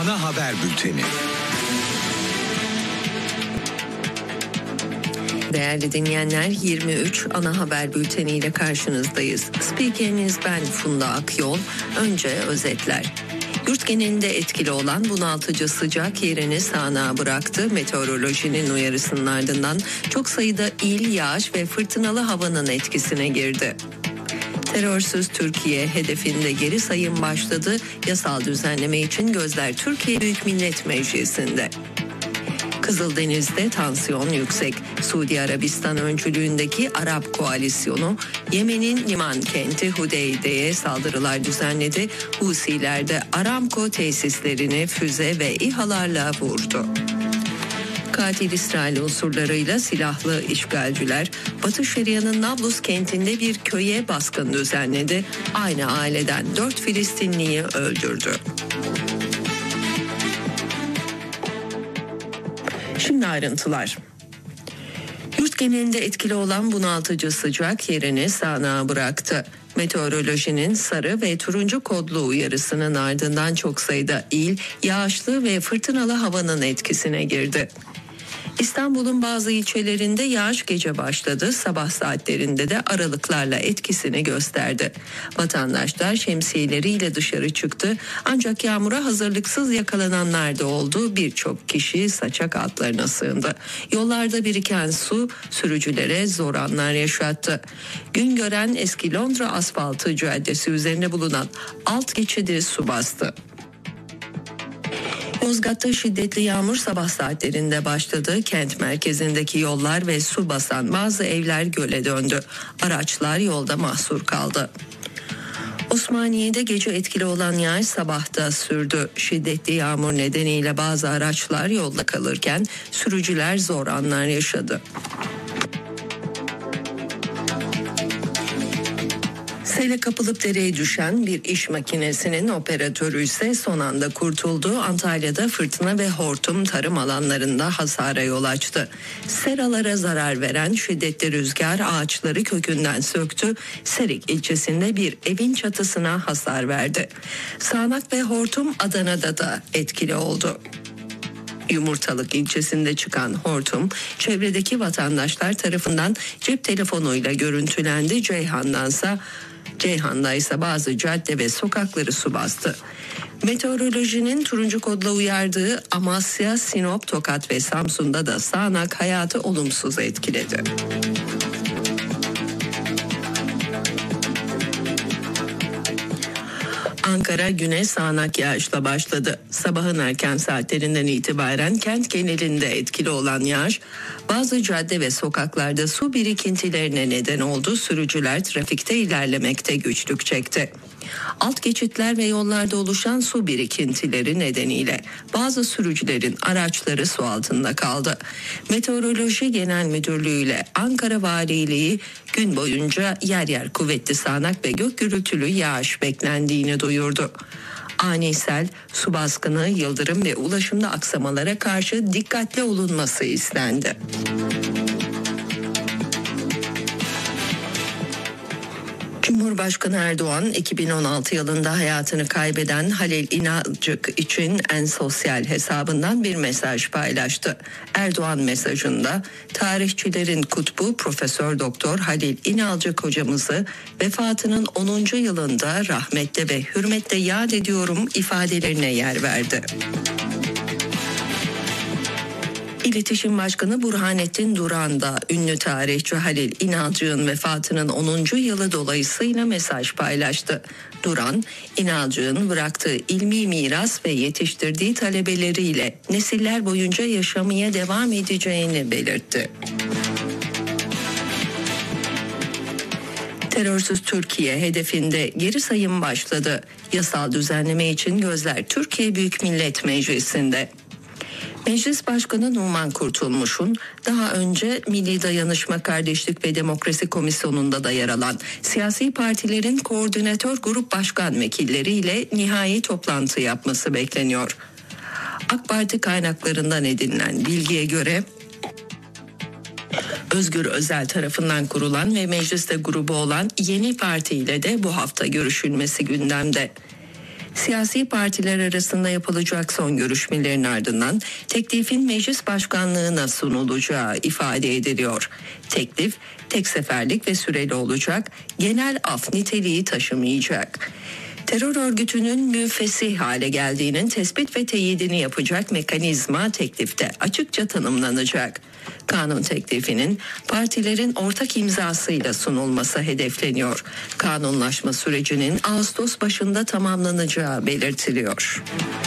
ana haber bülteni. Değerli dinleyenler, 23 ana haber bülteniyle karşınızdayız. Spikeriniz ben Funda Akyol. Önce özetler. Yurt genelinde etkili olan bunaltıcı sıcak yerini sağanağa bıraktı. Meteorolojinin uyarısının ardından çok sayıda il, yağış ve fırtınalı havanın etkisine girdi. Terörsüz Türkiye hedefinde geri sayım başladı. Yasal düzenleme için gözler Türkiye Büyük Millet Meclisi'nde. Kızıldeniz'de tansiyon yüksek. Suudi Arabistan öncülüğündeki Arap Koalisyonu Yemen'in liman kenti Hudeyde'ye saldırılar düzenledi. Husiler de Aramco tesislerini füze ve İHA'larla vurdu. Katil İsrail unsurlarıyla silahlı işgalciler Batı Şeria'nın Nablus kentinde bir köye baskın düzenledi. Aynı aileden 4 Filistinliyi öldürdü. Şimdi ayrıntılar. Yurt genelinde etkili olan bunaltıcı sıcak yerini sağanağa bıraktı. Meteorolojinin sarı ve turuncu kodlu uyarısının ardından çok sayıda il, yağışlı ve fırtınalı havanın etkisine girdi. İstanbul'un bazı ilçelerinde yağış gece başladı, sabah saatlerinde de aralıklarla etkisini gösterdi. Vatandaşlar şemsiyeleriyle dışarı çıktı, ancak yağmura hazırlıksız yakalananlar da oldu. Birçok kişi saçak altlarına sığındı. Yollarda biriken su sürücülere zor anlar yaşattı. Güngören eski Londra asfaltı caddesi üzerine bulunan alt geçidi su bastı. Yozgat'ta şiddetli yağmur sabah saatlerinde başladı. Kent merkezindeki yollar ve su basan bazı evler göle döndü. Araçlar yolda mahsur kaldı. Osmaniye'de gece etkili olan yağış sabahta sürdü. Şiddetli yağmur nedeniyle bazı araçlar yolda kalırken sürücüler zor anlar yaşadı. Sele kapılıp dereye düşen bir iş makinesinin operatörü ise son anda kurtuldu. Antalya'da fırtına ve hortum tarım alanlarında hasara yol açtı. Seralara zarar veren şiddetli rüzgar ağaçları kökünden söktü. Serik ilçesinde bir evin çatısına hasar verdi. Sağanak ve hortum Adana'da da etkili oldu. Yumurtalık ilçesinde çıkan hortum çevredeki vatandaşlar tarafından cep telefonuyla görüntülendi. Ceyhan'da ise bazı cadde ve sokakları su bastı. Meteorolojinin turuncu kodla uyardığı Amasya, Sinop, Tokat ve Samsun'da da sağanak hayatı olumsuz etkiledi. Ankara güne sağanak yağışla başladı. Sabahın erken saatlerinden itibaren kent genelinde etkili olan yağış bazı cadde ve sokaklarda su birikintilerine neden oldu. Sürücüler trafikte ilerlemekte güçlük çekti. Alt geçitler ve yollarda oluşan su birikintileri nedeniyle bazı sürücülerin araçları su altında kaldı. Meteoroloji Genel Müdürlüğü ile Ankara Valiliği gün boyunca yer yer kuvvetli sağanak ve gök gürültülü yağış beklendiğini duyurdu. Ani sel, su baskını, yıldırım ve ulaşımda aksamalara karşı dikkatli olunması istendi. Cumhurbaşkanı Erdoğan 2016 yılında hayatını kaybeden Halil İnalcık için En Sosyal hesabından bir mesaj paylaştı. Erdoğan mesajında tarihçilerin kutbu Profesör Doktor Halil İnalcık hocamızı vefatının 10. yılında rahmetle ve hürmetle yad ediyorum ifadelerine yer verdi. İletişim Başkanı Burhanettin Duran da ünlü tarihçi Halil İnalcık'ın vefatının 10. yılı dolayısıyla mesaj paylaştı. Duran, İnalcık'ın bıraktığı ilmi miras ve yetiştirdiği talebeleriyle nesiller boyunca yaşamaya devam edeceğini belirtti. Terörsüz Türkiye hedefinde geri sayım başladı. Yasal düzenleme için gözler Türkiye Büyük Millet Meclisi'nde. Meclis Başkanı Numan Kurtulmuş'un daha önce Milli Dayanışma, Kardeşlik ve Demokrasi Komisyonu'nda da yer alan siyasi partilerin koordinatör grup başkan vekilleriyle nihai toplantı yapması bekleniyor. AK Parti kaynaklarından edinilen bilgiye göre Özgür Özel tarafından kurulan ve mecliste grubu olan Yeni Parti ile de bu hafta görüşülmesi gündemde. Siyasi partiler arasında yapılacak son görüşmelerin ardından teklifin meclis başkanlığına sunulacağı ifade ediliyor. Teklif tek seferlik ve süreli olacak, genel af niteliği taşımayacak. Terör örgütünün müfessih hale geldiğinin tespit ve teyidini yapacak mekanizma teklifte açıkça tanımlanacak. Kanun teklifinin partilerin ortak imzasıyla sunulması hedefleniyor. Kanunlaşma sürecinin Ağustos başında tamamlanacağı belirtiliyor.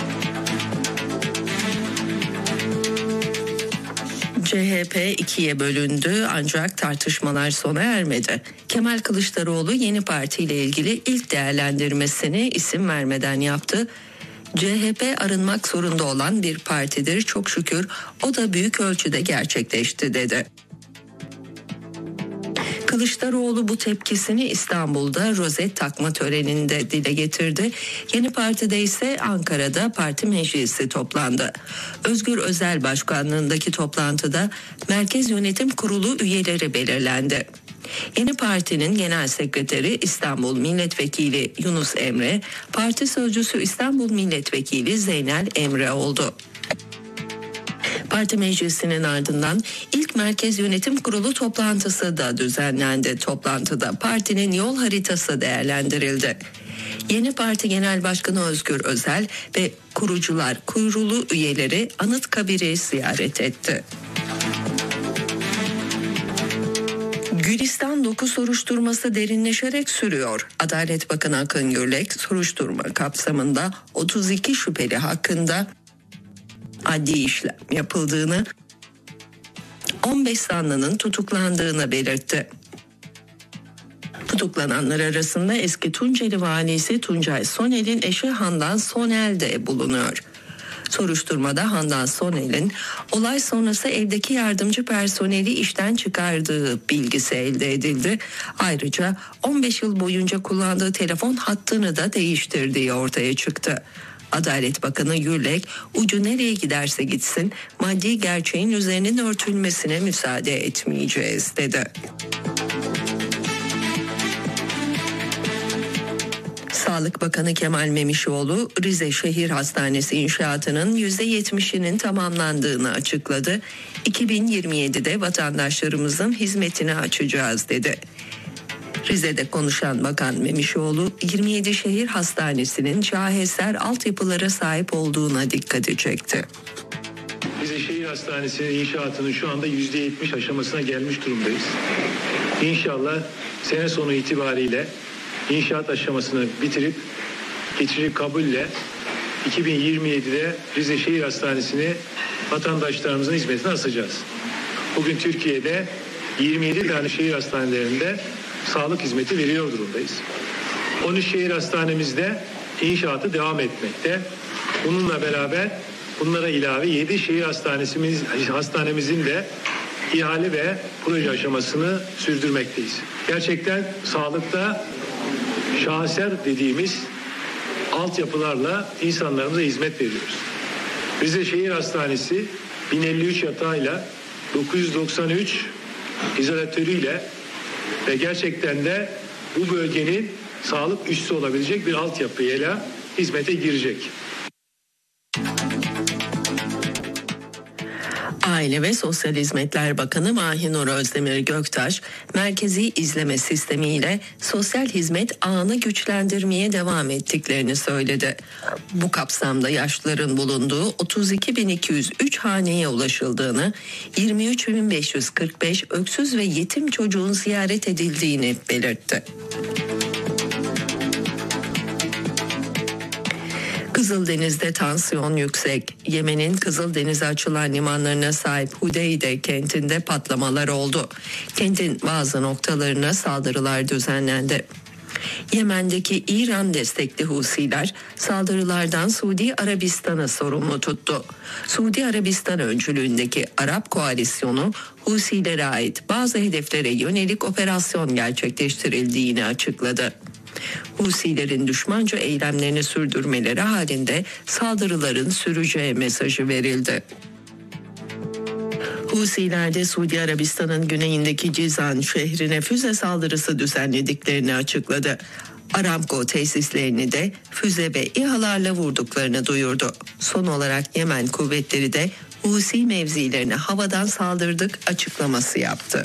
CHP ikiye bölündü ancak tartışmalar sona ermedi. Kemal Kılıçdaroğlu yeni partiyle ilgili ilk değerlendirmesini isim vermeden yaptı. CHP arınmak zorunda olan bir partidir, çok şükür o da büyük ölçüde gerçekleşti dedi. Kılıçdaroğlu bu tepkisini İstanbul'da rozet takma töreninde dile getirdi. Yeni Parti'de ise Ankara'da parti meclisi toplandı. Özgür Özel başkanlığındaki toplantıda Merkez Yönetim Kurulu üyeleri belirlendi. Yeni Parti'nin Genel Sekreteri İstanbul Milletvekili Yunus Emre, Parti Sözcüsü İstanbul Milletvekili Zeynel Emre oldu. Parti meclisinin ardından ilk Merkez Yönetim Kurulu toplantısı da düzenlendi. Toplantıda partinin yol haritası değerlendirildi. Yeni Parti Genel Başkanı Özgür Özel ve kurucular kurulu üyeleri Anıtkabir'i ziyaret etti. Gülistan 9 soruşturması derinleşerek sürüyor. Adalet Bakanı Akın Gürlek soruşturma kapsamında 32 şüpheli hakkında adli işlem yapıldığını, 15 zanlının tutuklandığını belirtti. Tutuklananlar arasında eski Tunceli valisi Tuncay Sonel'in eşi Handan Sonel de bulunuyor. Soruşturmada Handan Sonel'in olay sonrası evdeki yardımcı personeli işten çıkardığı bilgisi elde edildi. Ayrıca 15 yıl boyunca kullandığı telefon hattını da değiştirdiği ortaya çıktı. Adalet Bakanı Gürlek, ucu nereye giderse gitsin maddi gerçeğin üzerinin örtülmesine müsaade etmeyeceğiz dedi. Sağlık Bakanı Kemal Memişoğlu, Rize Şehir Hastanesi inşaatının %70'inin tamamlandığını açıkladı. 2027'de vatandaşlarımızın hizmetine açacağız dedi. Rize'de konuşan Bakan Memişoğlu, 27 şehir hastanesinin şaheser altyapılara sahip olduğuna dikkati çekti. Rize Şehir Hastanesi'nin inşaatının şu anda %70 aşamasına gelmiş durumdayız. İnşallah sene sonu itibariyle İnşaat aşamasını bitirip geçici kabulle 2027'de Rize Şehir Hastanesi'ni vatandaşlarımızın hizmetine asacağız. Bugün Türkiye'de 27 tane şehir hastanelerinde sağlık hizmeti veriyor durumdayız. 13 şehir hastanemizde inşaatı devam etmekte. Bununla beraber bunlara ilave 7 şehir hastanemizin de ihale ve proje aşamasını sürdürmekteyiz. Gerçekten sağlıkta şaheser dediğimiz altyapılarla insanlarımıza hizmet veriyoruz. Rize Şehir Hastanesi 1053 yatağıyla 993 izolatörüyle ve gerçekten de bu bölgenin sağlık üssü olabilecek bir altyapıyla hizmete girecek. Aile ve Sosyal Hizmetler Bakanı Mahinur Özdemir Göktaş, merkezi izleme sistemiyle sosyal hizmet ağını güçlendirmeye devam ettiklerini söyledi. Bu kapsamda yaşlıların bulunduğu 32.203 haneye ulaşıldığını, 23.545 öksüz ve yetim çocuğun ziyaret edildiğini belirtti. Kızıldeniz'de tansiyon yüksek. Yemen'in Kızıldeniz'e açılan limanlarına sahip Hudeyde kentinde patlamalar oldu. Kentin bazı noktalarına saldırılar düzenlendi. Yemen'deki İran destekli Husiler saldırılardan Suudi Arabistan'ı sorumlu tuttu. Suudi Arabistan öncülüğündeki Arap koalisyonu Husilere ait bazı hedeflere yönelik operasyon gerçekleştirildiğini açıkladı. Husilerin düşmanca eylemlerini sürdürmeleri halinde saldırıların süreceği mesajı verildi. Husiler de Suudi Arabistan'ın güneyindeki Cizan şehrine füze saldırısı düzenlediklerini açıkladı. Aramco tesislerini de füze ve İHA'larla vurduklarını duyurdu. Son olarak Yemen kuvvetleri de Husi mevzilerine havadan saldırdık açıklaması yaptı.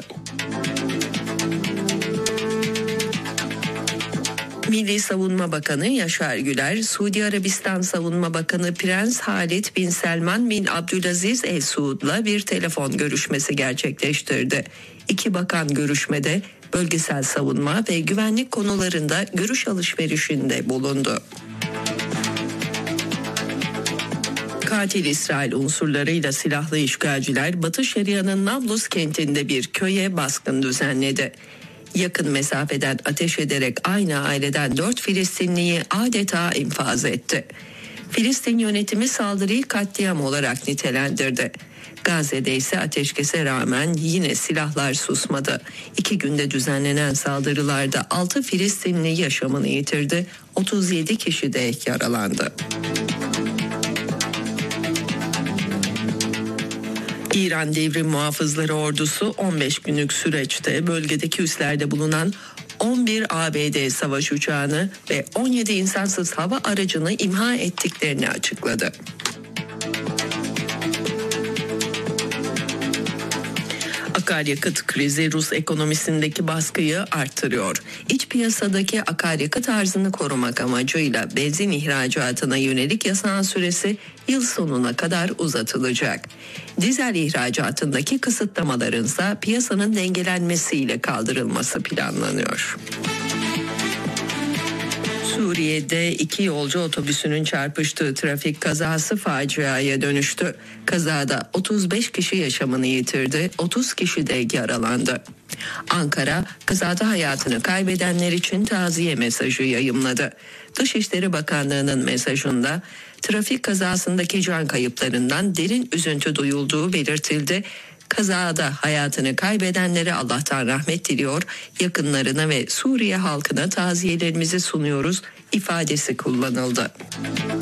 Milli Savunma Bakanı Yaşar Güler, Suudi Arabistan Savunma Bakanı Prens Halid bin Selman bin Abdülaziz El Suud'la bir telefon görüşmesi gerçekleştirdi. İki bakan görüşmede bölgesel savunma ve güvenlik konularında görüş alışverişinde bulundu. Katil İsrail unsurlarıyla silahlı işgalciler Batı Şeria'nın Nablus kentinde bir köye baskın düzenledi. Yakın mesafeden ateş ederek aynı aileden 4 Filistinliyi adeta infaz etti. Filistin yönetimi saldırıyı katliam olarak nitelendirdi. Gazze'de ise ateşkese rağmen yine silahlar susmadı. 2 günde düzenlenen saldırılarda 6 Filistinli yaşamını yitirdi, 37 kişi de yaralandı. İran Devrim Muhafızları Ordusu 15 günlük süreçte bölgedeki üslerde bulunan 11 ABD savaş uçağını ve 17 insansız hava aracını imha ettiklerini açıkladı. Akaryakıt krizi Rus ekonomisindeki baskıyı artırıyor. İç piyasadaki akaryakıt arzını korumak amacıyla benzin ihracatına yönelik yasağın süresi yıl sonuna kadar uzatılacak. Dizel ihracatındaki kısıtlamaların ise piyasanın dengelenmesiyle kaldırılması planlanıyor. Suriye'de 2 yolcu otobüsünün çarpıştığı trafik kazası faciaya dönüştü. Kazada 35 kişi yaşamını yitirdi, 30 kişi de yaralandı. Ankara, kazada hayatını kaybedenler için taziye mesajı yayımladı. Dışişleri Bakanlığı'nın mesajında trafik kazasındaki can kayıplarından derin üzüntü duyulduğu belirtildi. Kazada hayatını kaybedenlere Allah'tan rahmet diliyor, yakınlarına ve Suriye halkına taziyelerimizi sunuyoruz ifadesi kullanıldı.